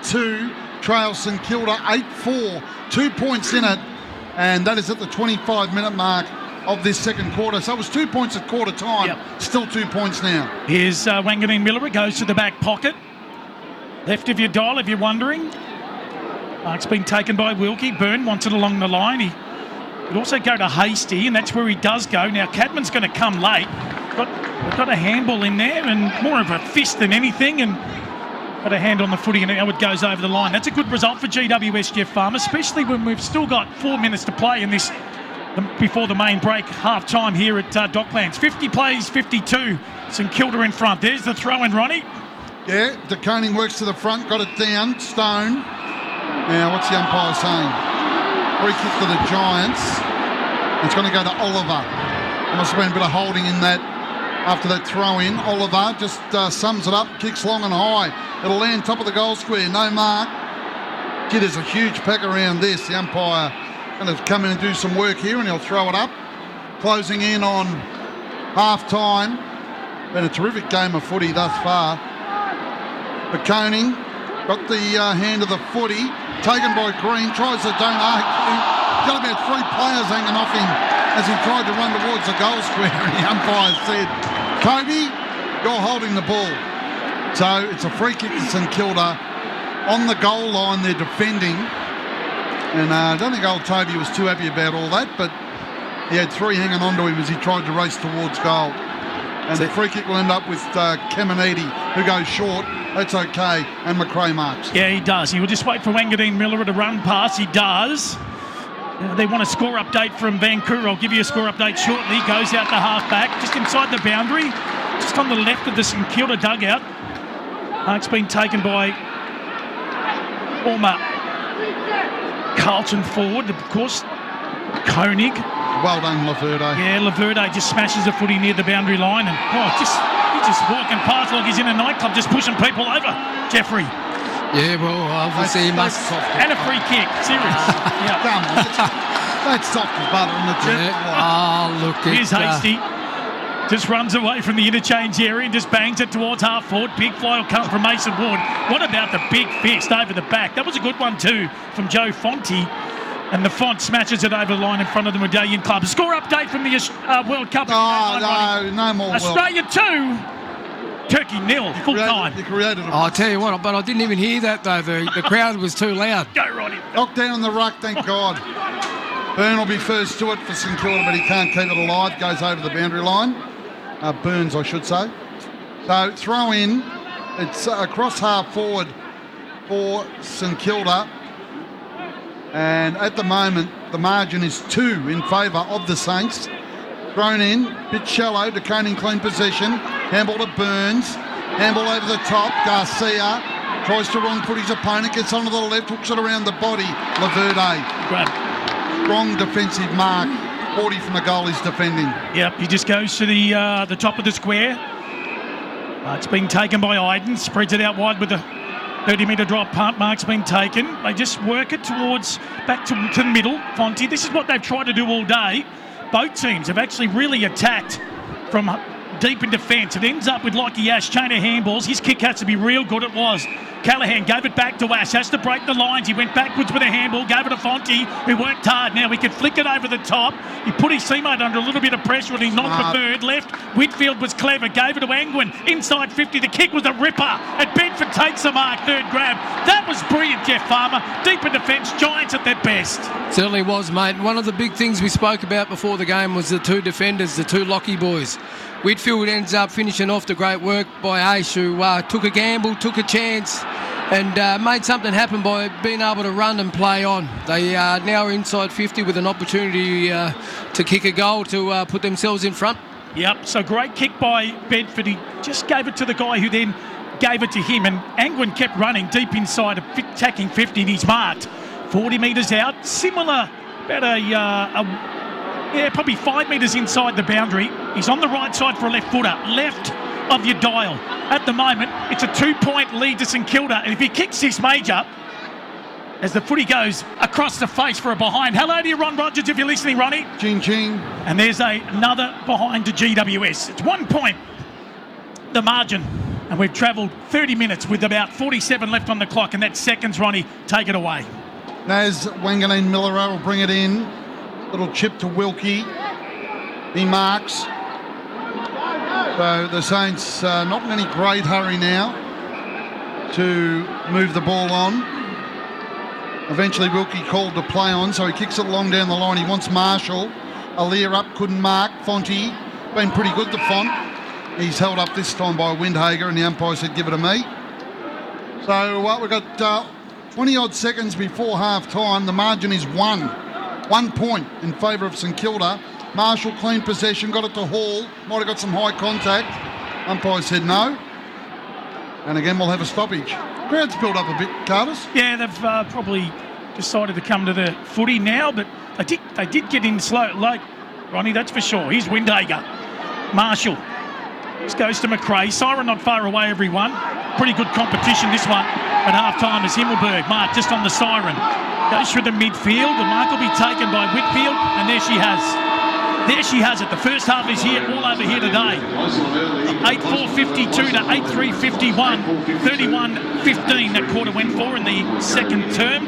8-2, trail St Kilda 8-4, 2 points in it, and that is at the 25-minute mark of this second quarter. So it was 2 points at quarter time, still 2 points now. Here's Wanganeen Miller, goes to the back pocket. Left of your dial if you're wondering. Mark's been taken by Wilkie. Byrne wants it along the line. He would also go to Hasty, and that's where he does go. Now, Cadman's going to come late. We've got a handball in there, and more of a fist than anything, and got a hand on the footy, and now it goes over the line. That's a good result for GWS, Jeff Farmer, especially when we've still got 4 minutes to play in this before the main break, half-time here at Docklands. 50 plays, 52. St Kilda in front. There's the throw-in, Ronnie. Yeah, De Koning works to the front, got it down. Stone. Now, what's the umpire saying? Free kick to the Giants. It's going to go to Oliver. There must have been a bit of holding in that after that throw-in. Oliver just sums it up, kicks long and high. It'll land top of the goal square, no mark. Gee, there's a huge pack around this. The umpire going to come in and do some work here, and he'll throw it up. Closing in on half-time. Been a terrific game of footy thus far. De Koning got the hand of the footy. Taken by Green, tries to donate. Got about 3 players hanging off him as he tried to run towards the goal square, and the umpire said, Kobe, you're holding the ball. So it's a free kick to St Kilda. On the goal line, they're defending. And I don't think old Toby was too happy about all that, but he had 3 hanging on to him as he tried to race towards goal. And the free kick will end up with Caminiti, who goes short. That's okay. And McRae marks. Yeah, he does. He will just wait for Wanganeen Miller to run past. He does. They want a score update from Vancouver. I'll give you a score update shortly. Goes out the half-back, just inside the boundary, just on the left of the St Kilda dugout. Mark's been taken by former Carlton forward, of course, Koenig. Well done, Laverde. Yeah, Laverde just smashes the footy near the boundary line, and he's just walking past like he's in a nightclub, just pushing people over. Jeffrey. Yeah, well, obviously he must. And a free kick, serious. Yeah. Come on, that's soft as butter on the jet. Look at Here's Hasty. Just runs away from the interchange area and just bangs it towards half forward. Big fly will come from Mason Ward. What about the big fist over the back? That was a good one too from Joe Fonte. And the Font smashes it over the line in front of the Medallion Club. A score update from the World Cup. No more. Australia 2, Turkey 0, full time. You created I'll tell you what, but I didn't even hear that though. The crowd was too loud. Go, Ronnie. Knocked down the ruck, thank God. Byrne will be first to it for St Kilda, but he can't keep it alive. Goes over the boundary line. Burns, I should say. So throw in. It's across half forward for St Kilda. And at the moment, the margin is 2 in favour of the Saints. Thrown in, bit shallow. De Koning clean possession. Handball to Burns. Handball over the top. Garcia tries to wrong foot his opponent. Gets onto the left, hooks it around the body. Laverde. Great. Strong defensive mark. 40 from the goal he's defending. Yep, he just goes to the top of the square. It's been taken by Iden. Spreads it out wide with the 30-metre drop punt. Mark's been taken. They just work it towards back to the middle. Fonte. This is what they've tried to do all day. Both teams have actually really attacked from deep in defence. It ends up with Lockie Ash, chain of handballs. His kick has to be real good. It was. Callahan gave it back to Ash, has to break the lines. He went backwards with a handball, gave it to Fonte, who worked hard. Now he could flick it over the top. He put his teammate under a little bit of pressure and he knocked the third left. Whitfield was clever, gave it to Angwin. Inside 50, the kick was a ripper. And Bedford takes the mark, third grab. That was brilliant, Jeff Farmer. Deep in defence, Giants at their best. Certainly was, mate. One of the big things we spoke about before the game was the two defenders, the two Lockie boys. Whitfield ends up finishing off the great work by Ash, who took a gamble, took a chance, and made something happen by being able to run and play on. They are now inside 50 with an opportunity to kick a goal to put themselves in front. Yep, so great kick by Bedford. He just gave it to the guy who then gave it to him, and Angwin kept running deep inside, attacking 50, and he's marked 40 metres out. Similar, about probably 5 metres inside the boundary. He's on the right side for a left footer, left of your dial. At the moment, it's a 2-point lead to St Kilda, and if he kicks this major, as the footy goes across the face for a behind. Hello to you, Ron Rogers, if you're listening, Ronnie. Ching, ching. And there's another behind to GWS. It's 1 point, the margin, and we've travelled 30 minutes with about 47 left on the clock, and that's seconds, Ronnie. Take it away. Naz Wanganeen Millera will bring it in. Little chip to Wilkie. He marks. So the Saints not in any great hurry now to move the ball on. Eventually Wilkie called to play on, so he kicks it long down the line. He wants Marshall. Aaliyah up, couldn't mark. Fonte, been pretty good to Font. He's held up this time by Windhager, and the umpire said give it to me. So we've got 20-odd seconds before half-time. The margin is 1 point in favour of St Kilda. Marshall clean possession, got it to Hall. Might have got some high contact. Umpire said no. And again, we'll have a stoppage. Crowd's built up a bit, Cardis. Yeah, they've probably decided to come to the footy now, but they did get in late, Ronnie, that's for sure. Here's Windhager. Marshall. This goes to McRae. Siren not far away, everyone. Pretty good competition, this one, at half-time as Himmelberg. Mark just on the Siren. Goes through the midfield. The mark will be taken by Whitfield, and there she has. There she has it. The first half is here, all over here today. 8-4-52 to 8-3-51. 31-15 that quarter went for in the second term.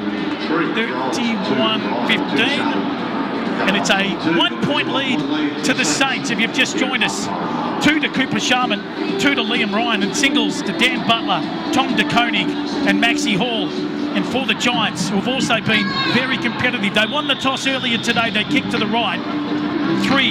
31-15. And it's a 1 point lead to the Saints if you've just joined us. 2 to Cooper Sharman, 2 to Liam Ryan, and singles to Dan Butler, Tom De Koning and Maxie Hall. And for the Giants, who have also been very competitive. They won the toss earlier today. They kicked to the right. 3.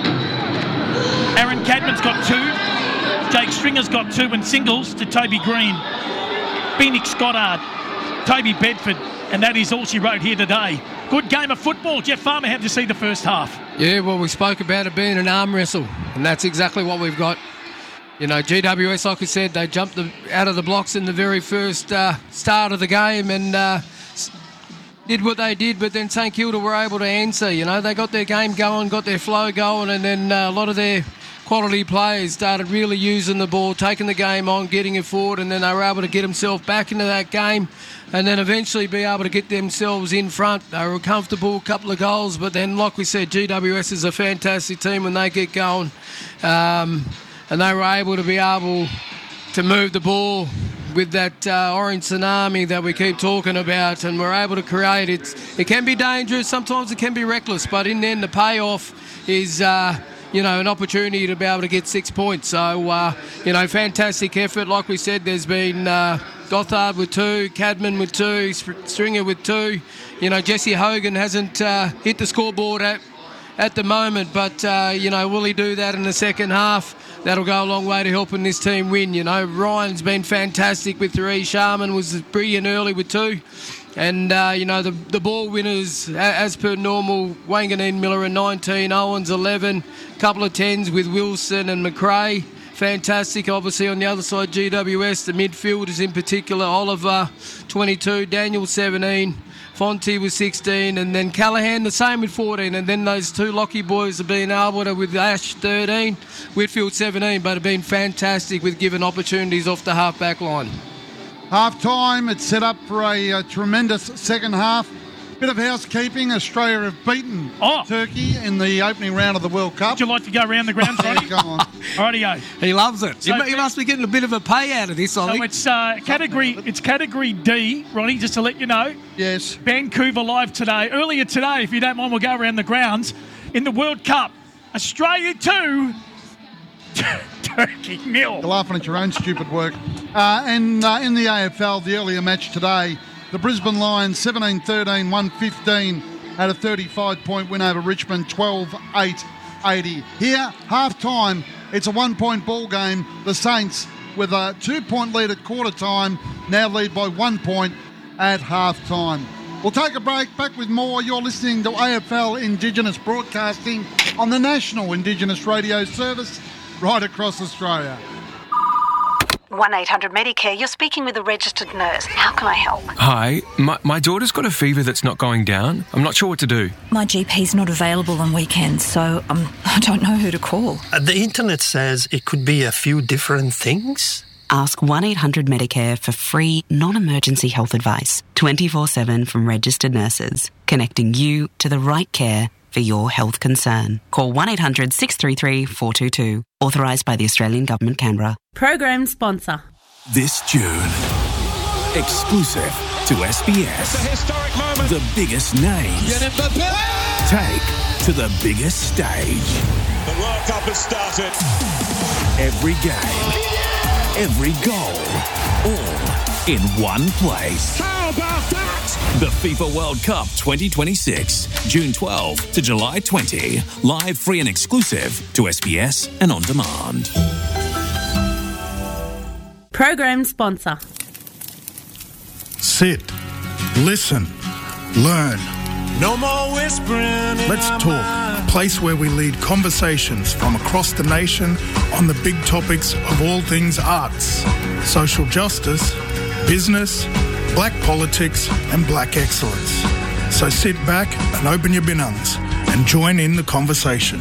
Aaron Cadman's got 2. Jake Stringer's got 2, and singles to Toby Green. Phoenix Goddard, Toby Bedford, and that is all she wrote here today. Good game of football. Jeff Farmer, how did you see the first half? Yeah, well, we spoke about it being an arm wrestle, and that's exactly what we've got. You know, GWS, like I said, they jumped out of the blocks in the very first start of the game and did what they did, but then St Kilda were able to answer. You know, they got their game going, got their flow going, and then a lot of their quality players started really using the ball, taking the game on, getting it forward, and then they were able to get themselves back into that game and then eventually be able to get themselves in front. They were comfortable, a couple of goals, but then, like we said, GWS is a fantastic team when they get going. And they were able to move the ball with that orange tsunami that we keep talking about, and we're able to create it. It can be dangerous, sometimes it can be reckless, but in the end the payoff is an opportunity to be able to get 6 points. So, fantastic effort. Like we said, there's been Gothard with 2, Cadman with 2, Stringer with 2. Jesse Hogan hasn't hit the scoreboard at the moment, but, will he do that in the second half? That'll go a long way to helping this team win. Ryan's been fantastic with 3. Sharman was brilliant early with 2. And, the ball winners, as per normal, Wanganeen Miller 19, Owens 11, couple of 10s with Wilson and McRae. Fantastic. Obviously, on the other side, GWS, the midfielders in particular, Oliver 22, Daniel 17, Fonte was 16, and then Callahan the same with 14, and then those 2 Lockie boys have been able to, with Ash 13, Whitfield 17, but have been fantastic with giving opportunities off the half-back line. Half-time, it's set up for a tremendous second half. Bit of housekeeping. Australia have beaten Oh. Turkey in the opening round of the World Cup. Would you like to go around the grounds, Ronnie? Go on. Rightio. He loves it. So You must be getting a bit of a pay out of this, Ollie. So it's category D, Ronnie, just to let you know. Yes. Vancouver live today. Earlier today, if you don't mind, we'll go around the grounds. In the World Cup, Australia 2, Turkey 0. You're laughing at your own stupid work. And in the AFL, the earlier match today, the Brisbane Lions 17-13, 115 had a 35-point win over Richmond, 12-8-80. Here, half-time, it's a 1-point ball game. The Saints, with a 2-point lead at quarter time, now lead by 1 point at half-time. We'll take a break. Back with more. You're listening to AFL Indigenous Broadcasting on the National Indigenous Radio Service right across Australia. 1-800-Medicare, you're speaking with a registered nurse. How can I help? Hi, my daughter's got a fever that's not going down. I'm not sure what to do. My GP's not available on weekends, so I don't know who to call. The internet says it could be a few different things. Ask 1-800-Medicare for free, non-emergency health advice, 24/7 from registered nurses, connecting you to the right care for your health concern. Call 1-800-633-422. Authorised by the Australian Government, Canberra. Program sponsor. This June, exclusive to SBS. It's a historic moment. The biggest names take to the biggest stage. The World Cup has started. Every game, every goal, all in one place. How about that? The FIFA World Cup 2026, June 12 to July 20. Live, free and exclusive to SBS and on demand. Program sponsor. Sit, listen, learn. No more whispering. Let's talk. A place where we lead conversations from across the nation on the big topics of all things arts, social justice, business, black politics and black excellence. So sit back and open your binungs and join in the conversation.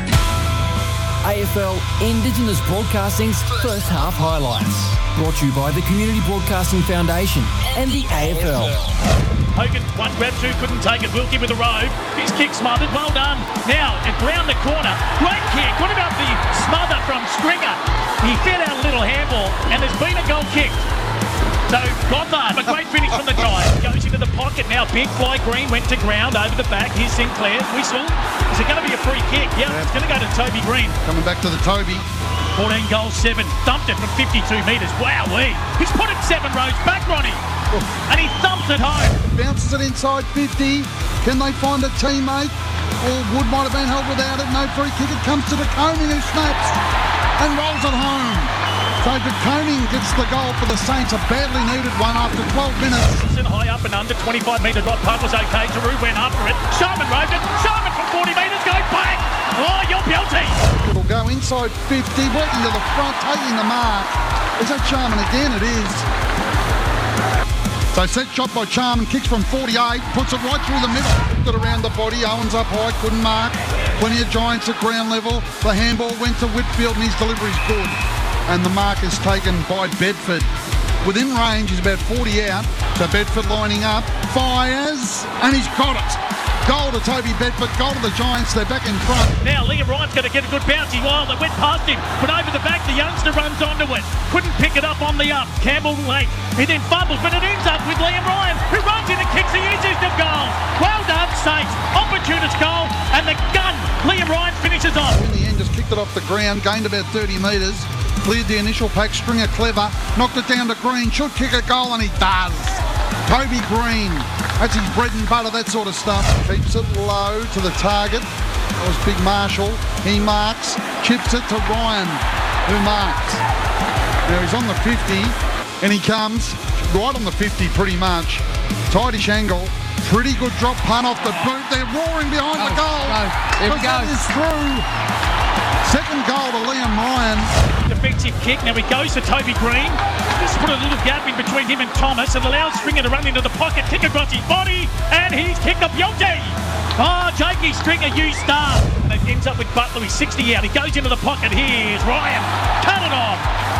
AFL Indigenous Broadcasting's first half highlights. Brought to you by the Community Broadcasting Foundation and the AFL. Hogan, one grab, two, couldn't take it. Wilkie with a robe. His kick smothered. Well done. Now, round the corner. Great kick. What about the smother from Stringer? He fed out a little handball, and there's been a goal kicked. So, Gothard, a great finish from the guy. Goes into the pocket now. Big fly Green went to ground over the back. Here's Sinclair. Whistle. Is it going to be a free kick? Yeah, it's going to go to Toby Green. Coming back to the Toby. 14 goals, 7. Thumped it from 52 metres. Wowee. He's put it 7 rows back, Ronnie. And he thumps it home. Bounces it inside 50. Can they find a teammate? Or Wood might have been held without it. No free kick. It comes to De Koning, who snaps and rolls it home. So De Koning gets the goal for the Saints. A badly needed one after 12 minutes. High up and under. 25 metre drop punt was okay. Giroux went after it. Sharman roved it. Sharman from 40 metres going bang. Oh, you're guilty. It'll go inside 50. Working to the front. Taking the mark. Is that Sharman again? It is. So set shot by Charman, kicks from 48, puts it right through the middle, it around the body. Owens up high, couldn't mark. Plenty of Giants at ground level. The handball went to Whitfield and his delivery's good. And the mark is taken by Bedford. Within range, he's about 40 out. So Bedford lining up, fires, and he's got it. Goal to Toby Bedford, goal to the Giants, they're back in front. Now Liam Ryan's going to get a good bouncy while it went past him, but over the back the youngster runs onto it. Couldn't pick it up on the up. Campbell late. He then fumbles, but it ends up with Liam Ryan, who runs in and kicks the easiest of goals. Well done, Saints. Opportunist goal, and the gun. Liam Ryan finishes off. In the end, just kicked it off the ground, gained about 30 metres, cleared the initial pack. Stringer clever, knocked it down to Green, should kick a goal, and he does. Toby Green, that's his bread and butter, that sort of stuff. Keeps it low to the target. That was Big Marshall. He marks, chips it to Ryan, who marks. Now he's on the 50, and he comes right on the 50 pretty much. Tightish angle, pretty good drop punt off the boot. They're roaring behind the goal. There we go. That is through. Second goal to Liam Ryan. Defensive kick. Now he goes to Toby Green. Just put a little gap in between him and Thomas and allows Stringer to run into the pocket, kick across his body, and he's kicked up Yonti. Oh, Jakey Stringer, you star. And it ends up with Butler. He's 60 out. He goes into the pocket. Here's Ryan. Cut it off.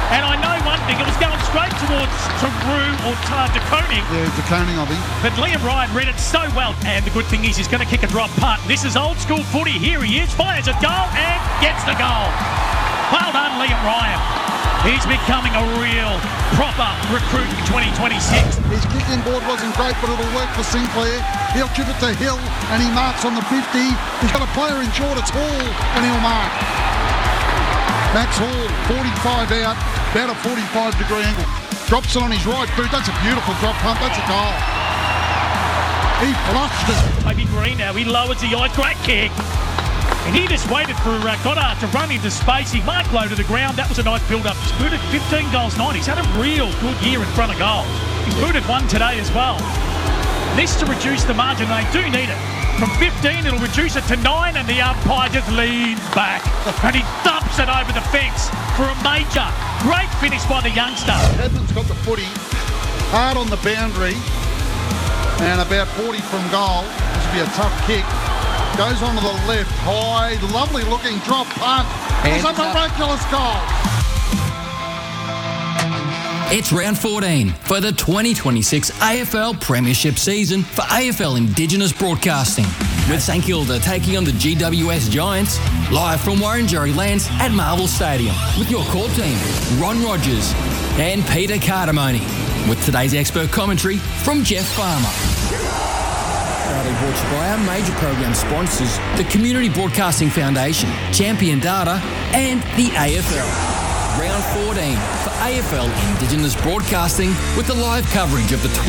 And I know one thing, it was going straight towards Taru or De Koning. Yeah, De Koning, I think. But Liam Ryan read it so well. And the good thing is he's going to kick a drop punt. This is old school footy. Here he is, fires a goal and gets the goal. Well done, Liam Ryan. He's becoming a real proper recruit in 2026. His kicking board wasn't great, but it'll work for Sinclair. He'll give it to Hill, and he marks on the 50. He's got a player in short, it's Hall, and he'll mark. Max Hall, 45 out, about a 45-degree angle. Drops it on his right boot. That's a beautiful drop punt. That's a goal. He flushed it. Toby Green now, he lowers the eye. Great kick. And he just waited for Goddard to run into space. He marked low to the ground. That was a nice build-up. He's booted 15 goals, 9. He's had a real good year in front of goal. He's booted one today as well. This to reduce the margin. They do need it. From 15, it'll reduce it to 9, and the umpire just leans back. And he dumps it over the fence for a major. Great finish by the youngster. Edmonds got the footy hard on the boundary and about 40 from goal. This will be a tough kick. Goes on to the left, high, lovely looking drop punt. It's a miraculous goal. It's round 14 for the 2026 AFL Premiership season for AFL Indigenous Broadcasting, with St Kilda taking on the GWS Giants, live from Warrenjerry Lands at Marvel Stadium, with your core team, Ron Rogers and Peter Cardamone, with today's expert commentary from Jeff Farmer. Proudly brought to you by our major program sponsors, the Community Broadcasting Foundation, Champion Data and the AFL. Round 14 for AFL Indigenous Broadcasting, with the live coverage of the